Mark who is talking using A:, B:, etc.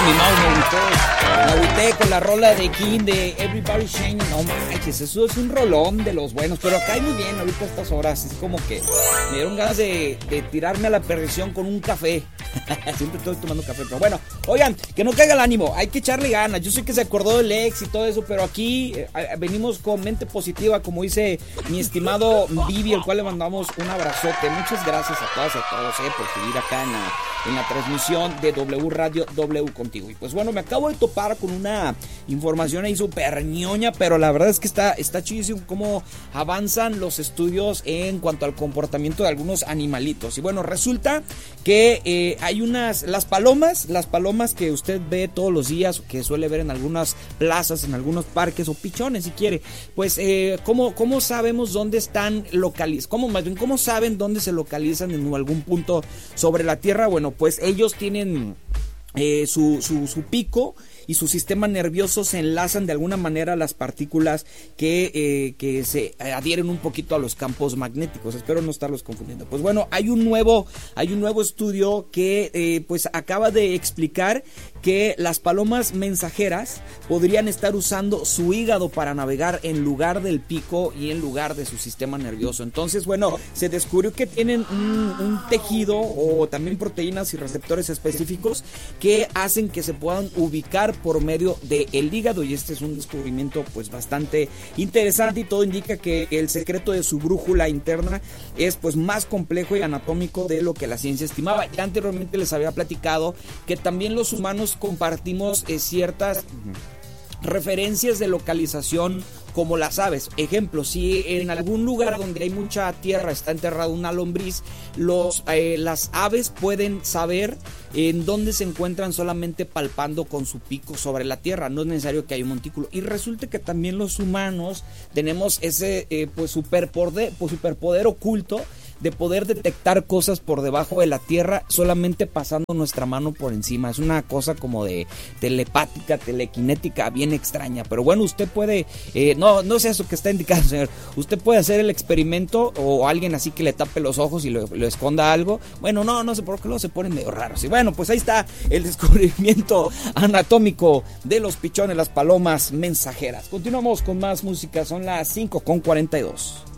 A: mi Mau, me agüité con la rola de King de Everybody's Changing. No manches, eso es un rolón de los buenos, pero cae muy bien ahorita a estas horas. Es como que me dieron ganas de tirarme a la perdición con un café. Siempre estoy tomando café, pero bueno, oigan, que no caiga el ánimo, hay que echarle ganas. Yo sé que se acordó del ex y todo eso, pero aquí venimos con mente positiva, como dice mi estimado Vivi, al cual le mandamos un abrazote. Muchas gracias a todas y a todos por seguir acá en la transmisión de W Radio W contigo. Y pues bueno, me acabo de topar con una información ahí súper ñoña, pero la verdad es que está chidísimo cómo avanzan los estudios en cuanto al comportamiento de algunos animalitos. Y bueno, resulta que hay las palomas que usted ve todos los días, que suele ver en algunas plazas, en algunos parques, o pichones si quiere. Pues ¿cómo sabemos dónde están localizados? ¿Cómo saben dónde se localizan en algún punto sobre la Tierra? Bueno, pues ellos tienen su pico y su sistema nervioso se enlazan de alguna manera a las partículas que se adhieren un poquito a los campos magnéticos. Espero no estarlos confundiendo. Pues bueno, hay un nuevo estudio que pues acaba de explicar que las palomas mensajeras podrían estar usando su hígado para navegar en lugar del pico y en lugar de su sistema nervioso. Entonces, bueno, se descubrió que tienen un tejido o también proteínas y receptores específicos que hacen que se puedan ubicar por medio del hígado, y este es un descubrimiento pues bastante interesante, y todo indica que el secreto de su brújula interna es pues más complejo y anatómico de lo que la ciencia estimaba. Ya anteriormente les había platicado que también los humanos compartimos ciertas referencias de localización como las aves. Ejemplo, si en algún lugar donde hay mucha tierra está enterrada una lombriz, las aves pueden saber en dónde se encuentran solamente palpando con su pico sobre la tierra. No es necesario que haya un montículo. Y resulta que también los humanos tenemos ese pues superpoder oculto de poder detectar cosas por debajo de la tierra solamente pasando nuestra mano por encima. Es una cosa como de telepática, telequinética, bien extraña. Pero bueno, usted puede, no sé eso que está indicado, señor. Usted puede hacer el experimento, o alguien así que le tape los ojos y lo esconda algo. Bueno, no sé por qué luego se ponen medio raros. Y bueno, pues ahí está el descubrimiento anatómico de los pichones, las palomas mensajeras. Continuamos con más música, son las 5:42.